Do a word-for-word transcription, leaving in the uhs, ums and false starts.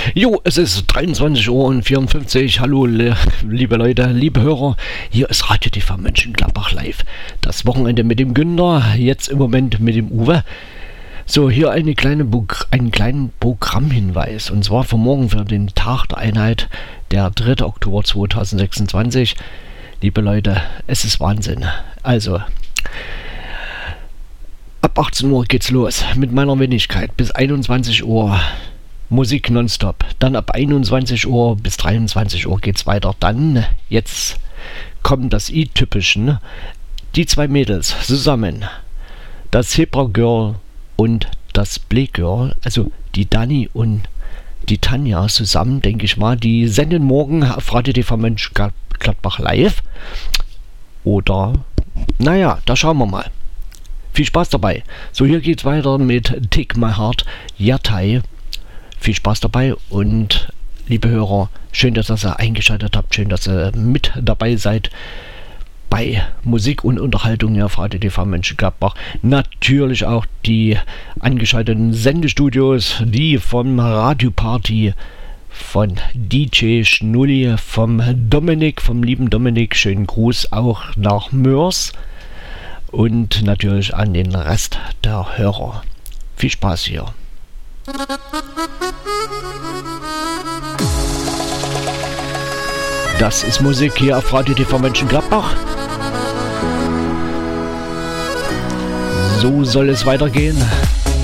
Jo, es ist dreiundzwanzig Uhr und vierundfünfzig. Hallo, le- liebe Leute, liebe Hörer. Hier ist Radio T V Mönchengladbach live. Das Wochenende mit dem Günther, jetzt im Moment mit dem Uwe. So, hier eine kleine Bog- einen kleinen Programmhinweis. Und zwar für morgen, für den Tag der Einheit, der dritte Oktober zweitausendsechsundzwanzig. Liebe Leute, es ist Wahnsinn. Also, ab achtzehn Uhr geht's los mit meiner Wenigkeit bis einundzwanzig Uhr. Musik nonstop. Dann ab einundzwanzig Uhr bis dreiundzwanzig Uhr geht's weiter. Dann, jetzt kommt das i-Typischen. Die zwei Mädels zusammen. Das Zebra Girl und das Black Girl. Also die Dani und die Tanja zusammen, denke ich mal. Die senden morgen auf Radio T V Mönchengladbach live. Oder, naja, da schauen wir mal. Viel Spaß dabei. So, hier geht's weiter mit Take My Heart, Yatai. Viel Spaß dabei und liebe Hörer, schön, dass ihr eingeschaltet habt, schön, dass ihr mit dabei seid bei Musik und Unterhaltung hier auf Radio T V Mönchengladbach. Natürlich auch die angeschalteten Sendestudios, die vom Radio Party, von D J Schnulli, vom Dominik, vom lieben Dominik, schönen Gruß auch nach Mörs und natürlich an den Rest der Hörer. Viel Spaß hier. Das ist Musik hier auf Radio T V Mönchengladbach. So soll es weitergehen.